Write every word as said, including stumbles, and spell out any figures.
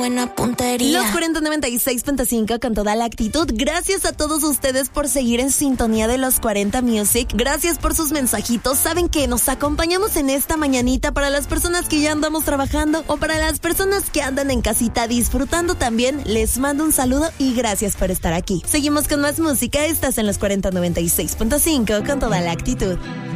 Buena puntería. Los cuarenta noventa y seis punto cinco con toda la actitud. Gracias a todos ustedes por seguir en sintonía de los cuarenta Music. Gracias por sus mensajitos. Saben que nos acompañamos en esta mañanita para las personas que ya andamos trabajando o para las personas que andan en casita disfrutando también. Les mando un saludo y gracias por estar aquí. Seguimos con más música. Estás en los cuarenta noventa y seis punto cinco con toda la actitud.